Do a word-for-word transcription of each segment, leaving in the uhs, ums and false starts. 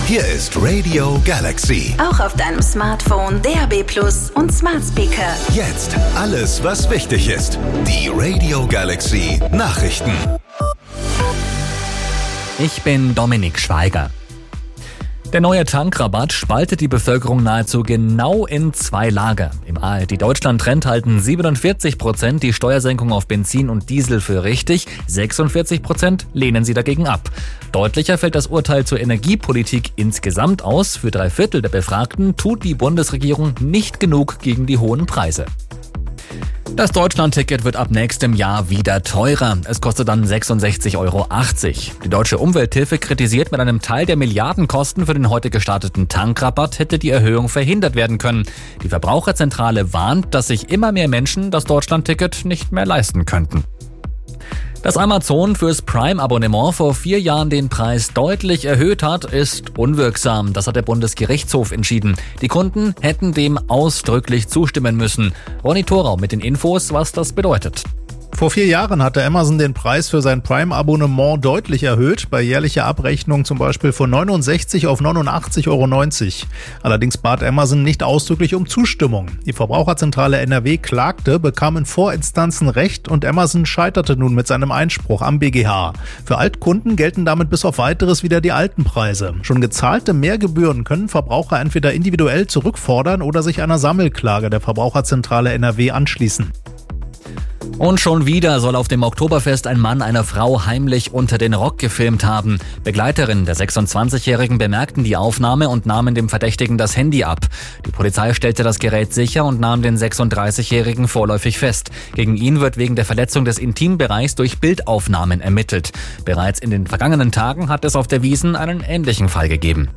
Hier ist Radio Galaxy. Auch auf deinem Smartphone, D A B Plus und Smart Speaker. Jetzt alles, was wichtig ist. Die Radio Galaxy Nachrichten. Ich bin Dominik Schweiger. Der neue Tankrabatt spaltet die Bevölkerung nahezu genau in zwei Lager. Im A R D Deutschland-Trend halten siebenundvierzig Prozent die Steuersenkung auf Benzin und Diesel für richtig, sechsundvierzig Prozent lehnen sie dagegen ab. Deutlicher fällt das Urteil zur Energiepolitik insgesamt aus. Für drei Viertel der Befragten tut die Bundesregierung nicht genug gegen die hohen Preise. Das Deutschland-Ticket wird ab nächstem Jahr wieder teurer. Es kostet dann sechsundsechzig Euro achtzig. Die Deutsche Umwelthilfe kritisiert, mit einem Teil der Milliardenkosten für den heute gestarteten Tankrabatt hätte die Erhöhung verhindert werden können. Die Verbraucherzentrale warnt, dass sich immer mehr Menschen das Deutschland-Ticket nicht mehr leisten könnten. Dass Amazon fürs Prime-Abonnement vor vier Jahren den Preis deutlich erhöht hat, ist unwirksam. Das hat der Bundesgerichtshof entschieden. Die Kunden hätten dem ausdrücklich zustimmen müssen. Ronny Thorau mit den Infos, was das bedeutet. Vor vier Jahren hatte Amazon den Preis für sein Prime-Abonnement deutlich erhöht, bei jährlicher Abrechnung zum Beispiel von neunundsechzig auf neunundachtzig Euro neunzig. Allerdings bat Amazon nicht ausdrücklich um Zustimmung. Die Verbraucherzentrale N R W klagte, bekam in Vorinstanzen Recht und Amazon scheiterte nun mit seinem Einspruch am B G H. Für Altkunden gelten damit bis auf Weiteres wieder die alten Preise. Schon gezahlte Mehrgebühren können Verbraucher entweder individuell zurückfordern oder sich einer Sammelklage der Verbraucherzentrale N R W anschließen. Und schon wieder soll auf dem Oktoberfest ein Mann einer Frau heimlich unter den Rock gefilmt haben. Begleiterinnen der sechsundzwanzigjährigen bemerkten die Aufnahme und nahmen dem Verdächtigen das Handy ab. Die Polizei stellte das Gerät sicher und nahm den sechsunddreißigjährigen vorläufig fest. Gegen ihn wird wegen der Verletzung des Intimbereichs durch Bildaufnahmen ermittelt. Bereits in den vergangenen Tagen hat es auf der Wiesn einen ähnlichen Fall gegeben.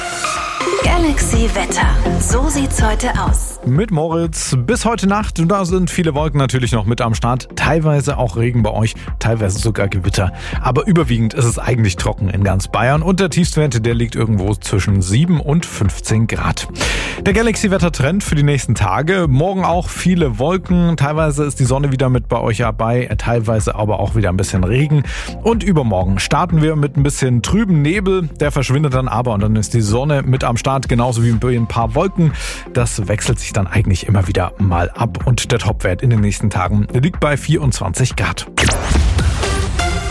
Galaxy Wetter. So sieht's heute aus. Mit Moritz bis heute Nacht. Da sind viele Wolken natürlich noch mit am Start. Teilweise auch Regen bei euch, teilweise sogar Gewitter. Aber überwiegend ist es eigentlich trocken in ganz Bayern. Und der Tiefstwert, der liegt irgendwo zwischen sieben und fünfzehn Grad. Der Galaxy-Wetter-Trend für die nächsten Tage. Morgen auch viele Wolken. Teilweise ist die Sonne wieder mit bei euch dabei. Teilweise aber auch wieder ein bisschen Regen. Und übermorgen starten wir mit ein bisschen trüben Nebel. Der verschwindet dann aber und dann ist die Sonne mit am Start. Genauso wie ein paar Wolken. Das wechselt sich dann eigentlich immer wieder mal ab. Und der Topwert in den nächsten Tagen liegt bei vierundzwanzig Grad.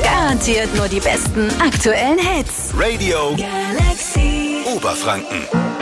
Garantiert nur die besten aktuellen Hits. Radio Galaxy Oberfranken.